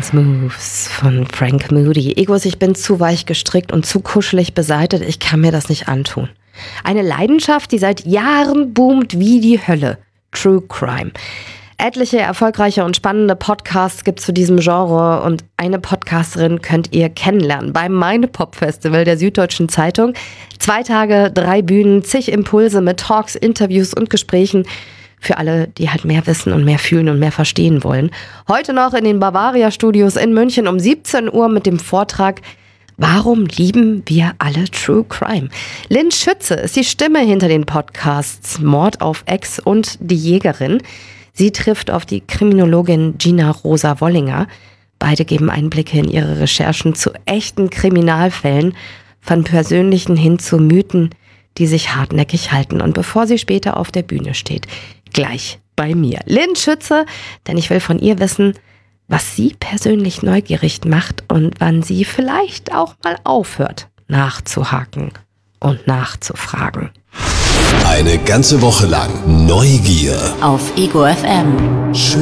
Dance Moves von Frank Moody. Egos, ich bin zu weich gestrickt und zu kuschelig beseitet. Ich kann mir das nicht antun. Eine Leidenschaft, die seit Jahren boomt wie die Hölle. True Crime. Etliche erfolgreiche und spannende Podcasts gibt es zu diesem Genre und eine Podcasterin könnt ihr kennenlernen beim Meine-Pop-Festival der Süddeutschen Zeitung. 2 Tage, 3 Bühnen, zig Impulse mit Talks, Interviews und Gesprächen für alle, die halt mehr wissen und mehr fühlen und mehr verstehen wollen. Heute noch in den Bavaria Studios in München um 17 Uhr mit dem Vortrag Warum lieben wir alle True Crime? Lynn Schütze ist die Stimme hinter den Podcasts Mord auf Ex und Die Jägerin. Sie trifft auf die Kriminologin Gina Rosa Wollinger. Beide geben Einblicke in ihre Recherchen zu echten Kriminalfällen, von persönlichen hin zu Mythen, die sich hartnäckig halten. Und bevor sie später auf der Bühne steht, gleich bei mir. Lynn Schütze, denn ich will von ihr wissen, was sie persönlich neugierig macht und wann sie vielleicht auch mal aufhört, nachzuhaken und nachzufragen. Eine ganze Woche lang Neugier auf Ego FM.